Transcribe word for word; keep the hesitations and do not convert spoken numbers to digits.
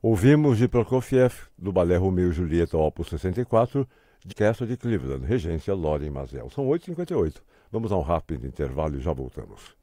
Ouvimos de Prokofiev, do Balé Romeu e Julieta, Opus sessenta e quatro, de Orquestra de Cleveland, regência Loren Mazel. São oito e cinquenta e oito. Vamos a um rápido intervalo e já voltamos.